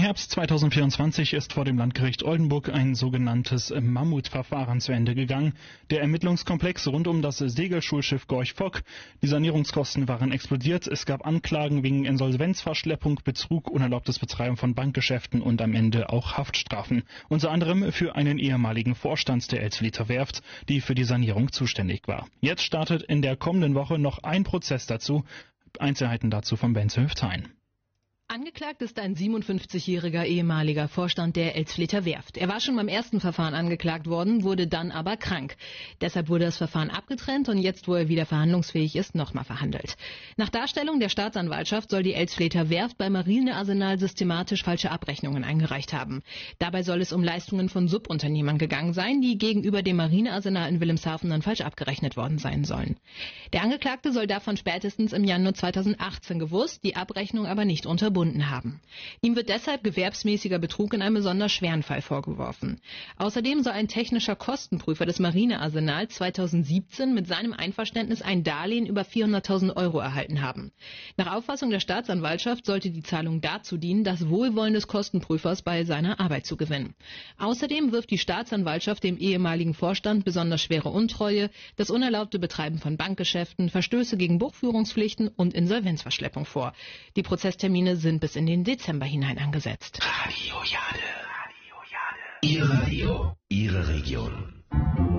Herbst 2024 ist vor dem Landgericht Oldenburg ein sogenanntes Mammutverfahren zu Ende gegangen. Der Ermittlungskomplex rund um das Segelschulschiff Gorch Fock. Die Sanierungskosten waren explodiert. Es gab Anklagen wegen Insolvenzverschleppung, Betrug, unerlaubtes Betreiben von Bankgeschäften und am Ende auch Haftstrafen. Unter anderem für einen ehemaligen Vorstand der Elsflethner Werft, die für die Sanierung zuständig war. Jetzt startet in der kommenden Woche noch ein Prozess dazu. Einzelheiten dazu von Benze Hüftein. Angeklagt ist ein 57-jähriger ehemaliger Vorstand der Elsflethner Werft. Er war schon beim ersten Verfahren angeklagt worden, wurde dann aber krank. Deshalb wurde das Verfahren abgetrennt und jetzt, wo er wieder verhandlungsfähig ist, nochmal verhandelt. Nach Darstellung der Staatsanwaltschaft soll die Elsflethner Werft beim Marinearsenal systematisch falsche Abrechnungen eingereicht haben. Dabei soll es um Leistungen von Subunternehmern gegangen sein, die gegenüber dem Marinearsenal in Wilhelmshaven dann falsch abgerechnet worden sein sollen. Der Angeklagte soll davon spätestens im Januar 2018 gewusst, die Abrechnung aber nicht unterbunden haben. Ihm wird deshalb gewerbsmäßiger Betrug in einem besonders schweren Fall vorgeworfen. Außerdem soll ein technischer Kostenprüfer des Marinearsenals 2017 mit seinem Einverständnis ein Darlehen über 400.000 € erhalten haben. Nach Auffassung der Staatsanwaltschaft sollte die Zahlung dazu dienen, das Wohlwollen des Kostenprüfers bei seiner Arbeit zu gewinnen. Außerdem wirft die Staatsanwaltschaft dem ehemaligen Vorstand besonders schwere Untreue, das unerlaubte Betreiben von Bankgeschäften, Verstöße gegen Buchführungspflichten und Insolvenzverschleppung vor. Die Prozesstermine sind bis in den Dezember hinein angesetzt. Radio Jade. Ihr Radio, Ihre Region.